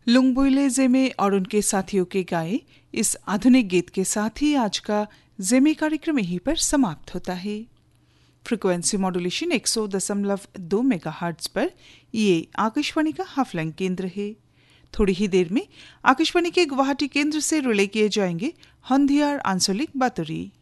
लुंगबुइले जेमे और उनके साथियों के गाए इस आधुनिक गीत के साथ ही आज का जेमे कार्यक्रम यहीं पर समाप्त होता है। फ्रीक्वेंसी मॉड्यूलेशन 100.2 मेगाहर्ट्ज पर ये आकाशवाणी का हाफलैंग केंद्र है। थोड़ी ही देर में आकाशवाणी के गुवाहाटी केंद्र से रिले किए जाएंगे हंधियार आंचलिक बातुरी।